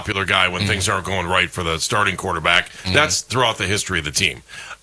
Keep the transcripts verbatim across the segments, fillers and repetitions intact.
popular guy when mm-hmm. things aren't going right for the starting quarterback. Mm-hmm. That's throughout the history of the team.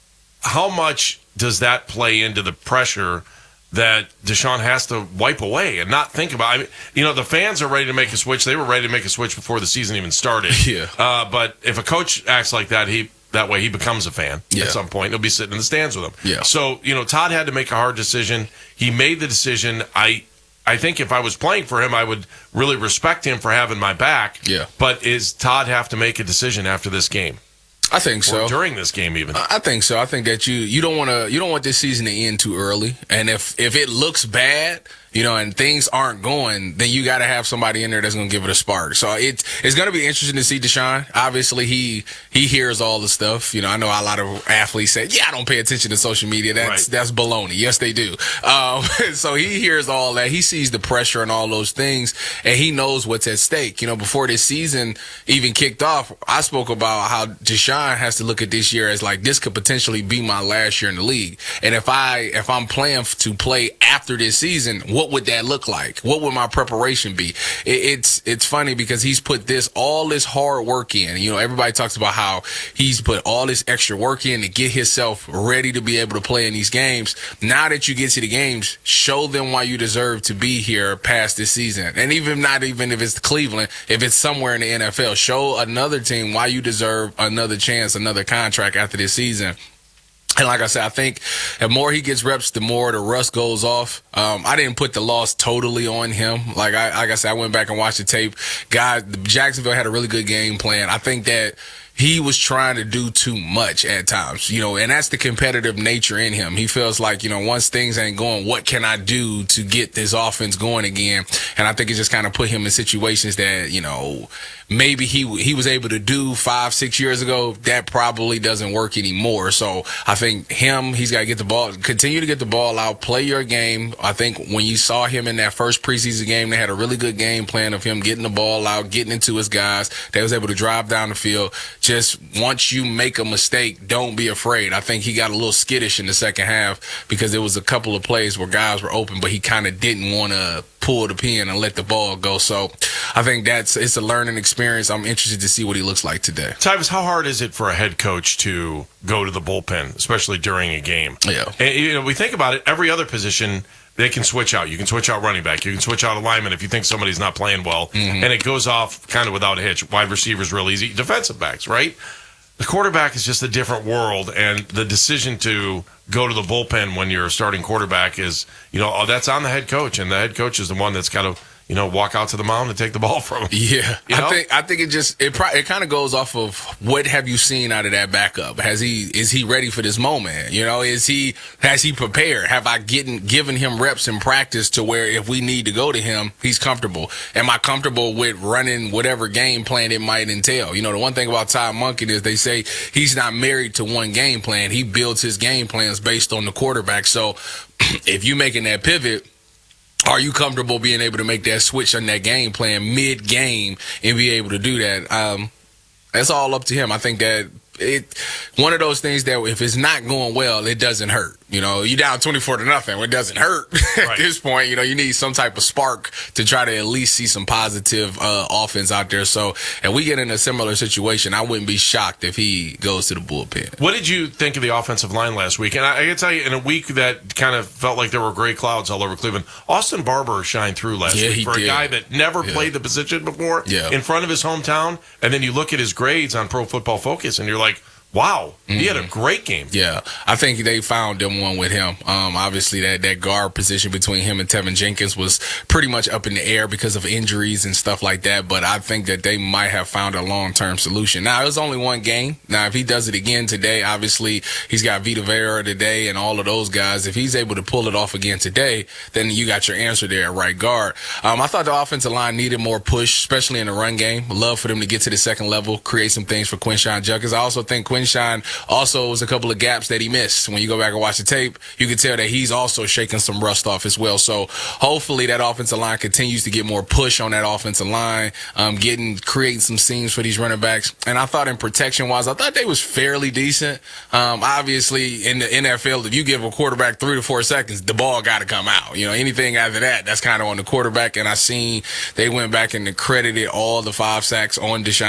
How much does that play into the pressure that Deshaun has to wipe away and not think about? I mean, you know, the fans are ready to make a switch. They were ready to make a switch before the season even started. Yeah. Uh, but if a coach acts like that, he that way he becomes a fan yeah. at some point. He'll be sitting in the stands with him. Yeah. So, you know, Todd had to make a hard decision. He made the decision. I I think if I was playing for him, I would really respect him for having my back. Yeah. But is Todd have to make a decision after this game? I think so. Or during this game, even. I think so. I think that you you don't want to you don't want this season to end too early. And if if it looks bad, you know, and things aren't going, then you got to have somebody in there that's going to give it a spark. So it's it's going to be interesting to see Deshaun. Obviously, he he hears all the stuff. You know, I know a lot of athletes say, "Yeah, I don't pay attention to social media." That's right. that's baloney. Yes, they do. Um, so he hears all that. He sees the pressure and all those things, and he knows what's at stake. You know, before this season even kicked off, I spoke about how Deshaun has to look at this year as like this could potentially be my last year in the league, and if I if I'm playing to play after this season, what would that look like? What would my preparation be? It, it's it's funny because he's put this all this hard work in. You know, everybody talks about how he's put all this extra work in to get himself ready to be able to play in these games. Now that you get to the games, show them why you deserve to be here past this season. And even not even if it's Cleveland, if it's somewhere in the N F L, show another team why you deserve another chance, another contract after this season. And like I said, I think the more he gets reps, the more the rust goes off. Um, I didn't put the loss totally on him. Like I, like I said, I went back and watched the tape. Guys, Jacksonville had a really good game plan. I think that he was trying to do too much at times, you know, and that's the competitive nature in him. He feels like, you know, once things ain't going, what can I do to get this offense going again? And I think it just kind of put him in situations that, you know, maybe he he was able to do five, six years ago. That probably doesn't work anymore. So I think him, he's got to get the ball, continue to get the ball out, play your game. I think when you saw him in that first preseason game, they had a really good game plan of him getting the ball out, getting into his guys. They was able to drive down the field. Just once you make a mistake, don't be afraid. I think he got a little skittish in the second half because there was a couple of plays where guys were open, but he kind of didn't want to pull the pin and let the ball go. So I think that's it's a learning experience. I'm interested to see what he looks like today. Tyvis, how hard is it for a head coach to go to the bullpen, especially during a game? Yeah. And, you know, we think about it, every other position they can switch out. You can switch out running back. You can switch out a lineman if you think somebody's not playing well. Mm-hmm. And it goes off kind of without a hitch. Wide receivers real easy. Defensive backs, right? The quarterback is just a different world, and the decision to go to the bullpen when you're a starting quarterback is, you know, oh, that's on the head coach, and the head coach is the one that's got to, you know, walk out to the mound and take the ball from him. Yeah, you know? I think I think it just it pro- it kind of goes off of what have you seen out of that backup? Has he is he ready for this moment? You know, is he has he prepared? Have I getting given him reps in practice to where if we need to go to him, he's comfortable? Am I comfortable with running whatever game plan it might entail? You know, the one thing about Todd Monken is they say he's not married to one game plan. He builds his game plans based on the quarterback. So if you making that pivot, are you comfortable being able to make that switch on that game plan mid-game and be able to do that? Um, that's all up to him. I think that it one of those things that if it's not going well, it doesn't hurt. You know, you down twenty-four to nothing. It doesn't hurt at right. this point. You know, you need some type of spark to try to at least see some positive uh, offense out there. So, if we get in a similar situation, I wouldn't be shocked if he goes to the bullpen. What did you think of the offensive line last week? And I, I can tell you, in a week that kind of felt like there were gray clouds all over Cleveland, Austin Barber shined through last yeah, week he for did. a guy that never yeah. played the position before yeah. in front of his hometown. And then you look at his grades on Pro Football Focus, and you're like, wow, he mm-hmm. had a great game. Yeah, I think they found them one with him. Um, obviously, that, that guard position between him and Tevin Jenkins was pretty much up in the air because of injuries and stuff like that. But I think that they might have found a long-term solution. Now, it was only one game. Now, if he does it again today, obviously, he's got Vita Vea today and all of those guys. If he's able to pull it off again today, then you got your answer there at right guard. Um, I thought the offensive line needed more push, especially in the run game. Love for them to get to the second level, create some things for Quinshon Judkins. I also think Quinshon also was a couple of gaps that he missed. When you go back and watch the tape, you can tell that he's also shaking some rust off as well. So hopefully that offensive line continues to get more push on that offensive line, um, getting creating some seams for these running backs. And I thought in protection wise, I thought they was fairly decent. Um, obviously in the N F L, if you give a quarterback three to four seconds, the ball got to come out. You know, anything after that, that's kind of on the quarterback. And I seen they went back and credited all the five sacks on Deshaun